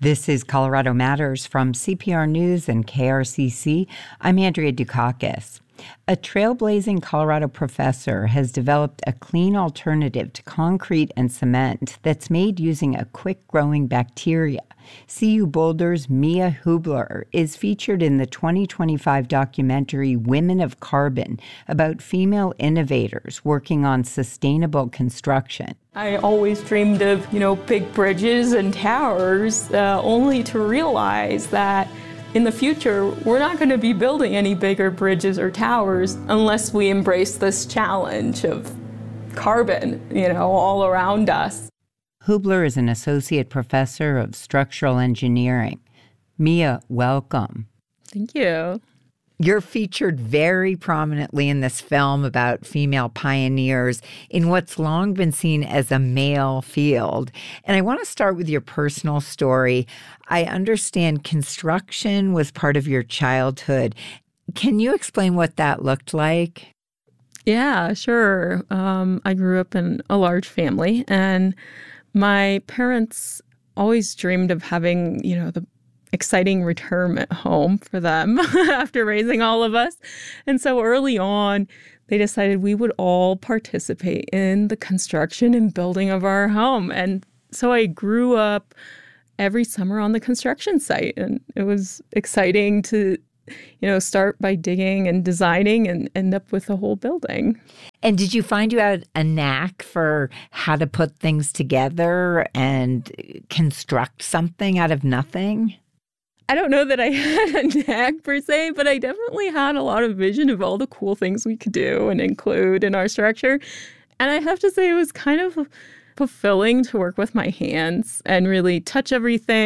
This is Colorado Matters from CPR News and KRCC. I'm Andrea Dukakis. A trailblazing Colorado professor has developed a clean alternative to concrete and cement that's made using a quick-growing bacteria. CU Boulder's Mia Hubler is featured in the 2025 documentary Women of Carbon about female innovators working on sustainable construction. I always dreamed of, big bridges and towers, only to realize that in the future, we're not going to be building any bigger bridges or towers unless we embrace this challenge of carbon, all around us. Hubler is an associate professor of structural engineering. Mia, welcome. Thank you. You're featured very prominently in this film about female pioneers in what's long been seen as a male field. And I want to start with your personal story. I understand construction was part of your childhood. Can you explain what that looked like? Yeah, sure. I grew up in a large family, and my parents always dreamed of having, the exciting retirement home for them after raising all of us. And so early on, they decided we would all participate in the construction and building of our home. And so I grew up every summer on the construction site. And it was exciting to, start by digging and designing and end up with a whole building. And did you find you had a knack for how to put things together and construct something out of nothing? I don't know that I had a knack per se, but I definitely had a lot of vision of all the cool things we could do and include in our structure. And I have to say it was kind of fulfilling to work with my hands and really touch everything.